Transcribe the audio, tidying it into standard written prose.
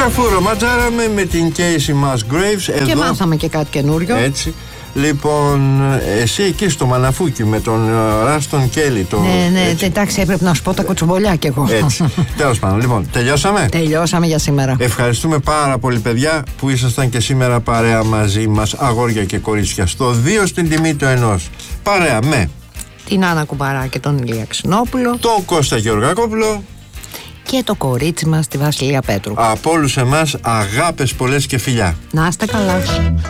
αφού ρομαντζάραμε με την Casey Musgraves εδώ, και μάθαμε και κάτι καινούριο. Έτσι. Λοιπόν, εσύ εκεί στο Μαναφούκι με τον Ράστον Κέλλη. Ναι, εντάξει, έπρεπε να σου πω τα κοτσομπολιά κι εγώ. Έτσι. Τέλος πάντων, λοιπόν, τελειώσαμε. Τελειώσαμε για σήμερα. Ευχαριστούμε πάρα πολύ, παιδιά, που ήσασταν και σήμερα παρέα μαζί μας, αγόρια και κορίτσια. Στο 2 στην τιμή του 1. Παρέα με την Άννα Κουμπαρά και τον Ηλία Ξινόπουλο, τον Κώστα Γεωργακόπουλο και το κορίτσι μας, τη Βασιλεία Πέτρου. Από όλους εμάς, αγάπες πολλές και φιλιά. Να είστε καλά.